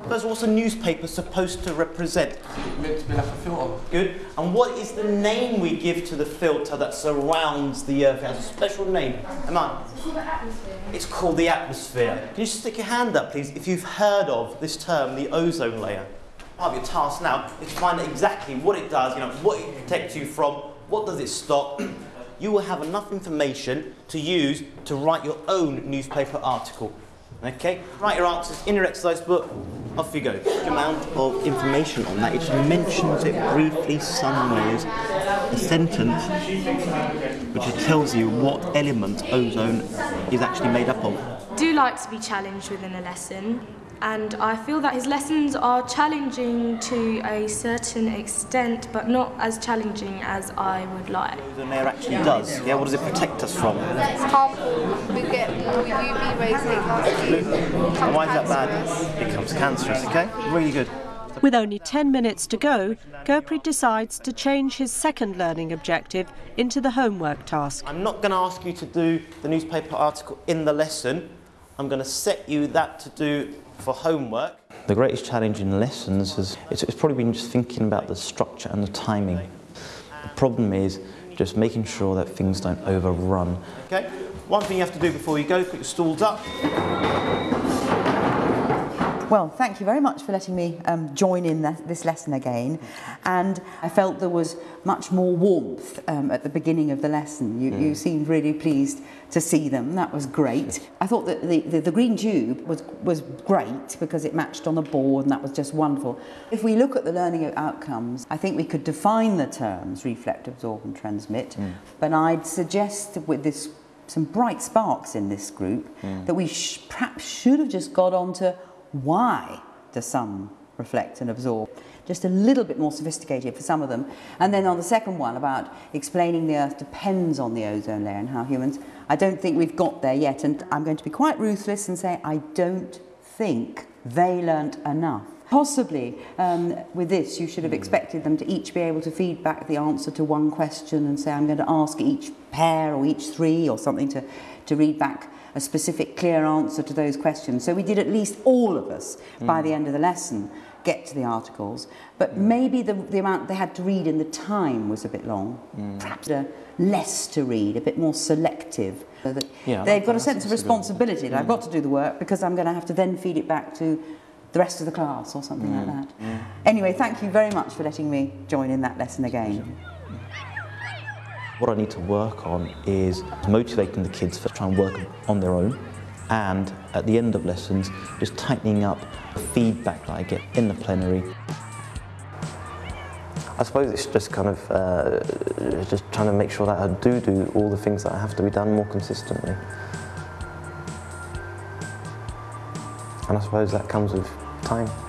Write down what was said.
That's what's a newspaper supposed to represent? It's meant to be like a filter. Good. And what is the name we give to the filter that surrounds the Earth? It has a special name. Aman? It's called the atmosphere. It's called the atmosphere. Can you stick your hand up, please, if you've heard of this term, the ozone layer? Part of your task now is to find out exactly what it does, what it protects you from, what does it stop. You will have enough information to use to write your own newspaper article. Okay? Write your answers in your exercise book. Off you go. Huge amount of information on that. It just mentions it briefly somewhere. A sentence which tells you what element ozone is actually made up of. I do like to be challenged within a lesson, and I feel that his lessons are challenging to a certain extent, but not as challenging as I would like. Ozone layer actually does. Yeah, what does it protect us from? It's harmful. We get more UV rays that cause And why is that bad? It becomes cancerous, okay? Really good. With only 10 minutes to go, Gurpreet decides to change his second learning objective into the homework task. I'm not going to ask you to do the newspaper article in the lesson. I'm going to set you that to do for homework. The greatest challenge in lessons is it's probably been just thinking about the structure and the timing. The problem is just making sure that things don't overrun. Okay, one thing you have to do before you go, put your stools up. Well, thank you very much for letting me join in this lesson again. And I felt there was much more warmth at the beginning of the lesson. You seemed really pleased to see them. That was great. I thought that the green tube was great because it matched on the board, and that was just wonderful. If we look at the learning outcomes, I think we could define the terms reflect, absorb and transmit. But I'd suggest that with some bright sparks in this group that we perhaps should have just got on to why does some reflect and absorb? Just a little bit more sophisticated for some of them. And then on the second one about explaining the Earth depends on the ozone layer and how humans, I don't think we've got there yet. And I'm going to be quite ruthless and say I don't think they learnt enough. Possibly with this you should have expected them to each be able to feed back the answer to one question and say I'm going to ask each pair or each three or something to read back a specific clear answer to those questions. So we did at least all of us by the end of the lesson get to the articles, but maybe the amount they had to read in the time was a bit long. Perhaps less to read, a bit more selective. So that they've got a sense of responsibility that I've got to do the work because I'm going to have to then feed it back to the rest of the class or something like that. Anyway, thank you very much for letting me join in that lesson again. What I need to work on is motivating the kids to try and work on their own, and at the end of lessons just tightening up the feedback that I get in the plenary. I suppose it's just kind of just trying to make sure that I do all the things that have to be done more consistently. And I suppose that comes with time.